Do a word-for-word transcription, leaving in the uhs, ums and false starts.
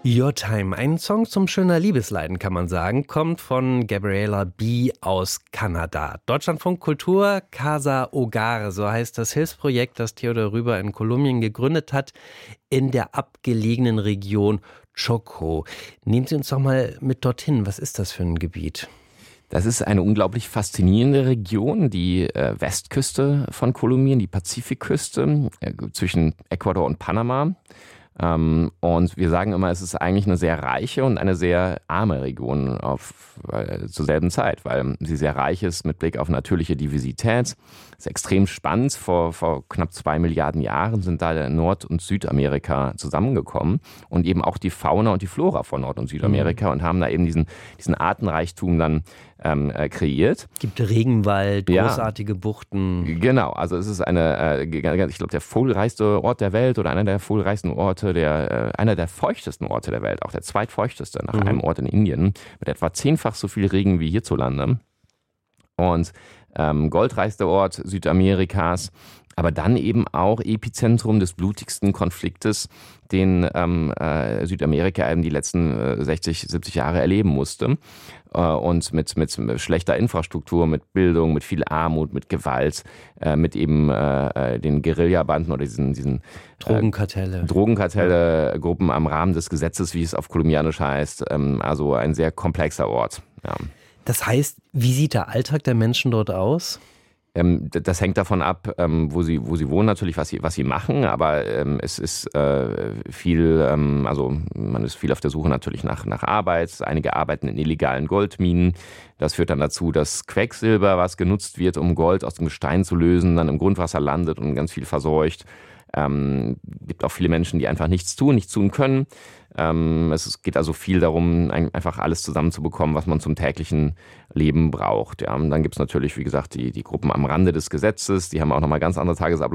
Your Time, ein Song zum schöner Liebesleiden, kann man sagen, kommt von Gabriela B. aus Kanada. Deutschlandfunk Kultur, Casa Hogar, so heißt das Hilfsprojekt, das Theodor Rüber in Kolumbien gegründet hat, in der abgelegenen Region Chocó. Nehmen Sie uns doch mal mit dorthin. Was ist das für ein Gebiet? Das ist eine unglaublich faszinierende Region, die äh, Westküste von Kolumbien, die Pazifikküste äh, zwischen Ecuador und Panama. Ähm, und wir sagen immer, es ist eigentlich eine sehr reiche und eine sehr arme Region auf, äh, zur selben Zeit, weil sie sehr reich ist mit Blick auf natürliche Diversität. Es ist extrem spannend. Vor, vor knapp zwei Milliarden Jahren sind da Nord- und Südamerika zusammengekommen und eben auch die Fauna und die Flora von Nord- und Südamerika mhm. und haben da eben diesen, diesen Artenreichtum dann ähm, äh, kreiert. Es gibt Regenwald, großartige ja, Buchten. Genau, also es ist eine, äh, ich glaube, der vogelreichste Ort der Welt oder einer der vogelreichsten Orte, der, äh, einer der feuchtesten Orte der Welt, auch der zweitfeuchteste nach mhm. einem Ort in Indien, mit etwa zehnfach so viel Regen wie hierzulande. Und ähm, goldreichster Ort Südamerikas, aber dann eben auch Epizentrum des blutigsten Konfliktes, den ähm, äh, Südamerika eben die letzten äh, sechzig, siebzig Jahre erleben musste. Äh, und mit, mit schlechter Infrastruktur, mit Bildung, mit viel Armut, mit Gewalt, äh, mit eben äh, den Guerillabanden oder diesen, diesen Drogenkartelle. Äh, Drogenkartelle, Gruppen am Rahmen des Gesetzes, wie es auf kolumbianisch heißt. Ähm, also ein sehr komplexer Ort. Ja. Das heißt, wie sieht der Alltag der Menschen dort aus? Ähm, das hängt davon ab, ähm, wo sie, wo sie wohnen natürlich, was sie, was sie machen, aber ähm, es ist äh, viel, ähm, also man ist viel auf der Suche natürlich nach, nach Arbeit. Einige arbeiten in illegalen Goldminen. Das führt dann dazu, dass Quecksilber, was genutzt wird, um Gold aus dem Gestein zu lösen, dann im Grundwasser landet und ganz viel verseucht. Ähm, gibt auch viele Menschen, die einfach nichts tun, nichts tun können. Ähm, es geht also viel darum, einfach alles zusammenzubekommen, was man zum täglichen Leben braucht. Ja, und dann gibt es natürlich, wie gesagt, die, die Gruppen am Rande des Gesetzes, die haben auch nochmal ganz andere Tagesabläufe